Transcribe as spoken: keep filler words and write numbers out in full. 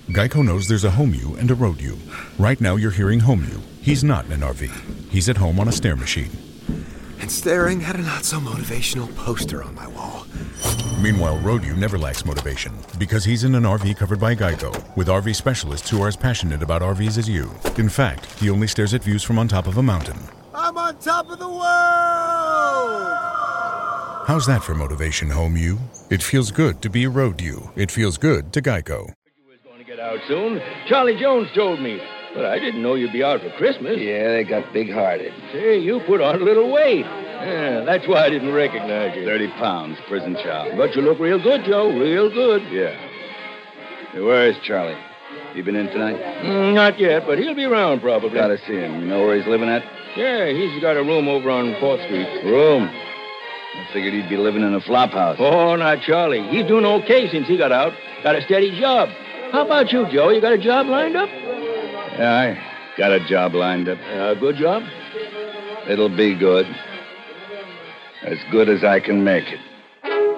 Geico knows there's a home you and a road you. Right now you're hearing home you. He's not in an R V. He's at home on a stair machine. And staring at a not-so-motivational poster on my wall. Meanwhile, road you never lacks motivation because he's in an R V covered by Geico with R V specialists who are as passionate about R Vs as you. In fact, he only stares at views from on top of a mountain. I'm on top of the world! How's that for motivation, home you? It feels good to be a road you. It feels good to Geico. You was going to get out soon. Charlie Jones told me. But I didn't know you'd be out for Christmas. Yeah, they got big-hearted. Say, you put on a little weight. Yeah, that's why I didn't recognize you. Thirty pounds, prison chow. But you look real good, Joe. Real good. Yeah. Hey, where is Charlie? He been in tonight? Mm, not yet, but he'll be around probably. Gotta see him. You know where he's living at? Yeah, he's got a room over on fourth Street. Room? I figured he'd be living in a flop house. Oh, not Charlie. He's doing okay since he got out. Got a steady job. How about you, Joe? You got a job lined up? Yeah, I got a job lined up. A uh, good job? It'll be good. As good as I can make it.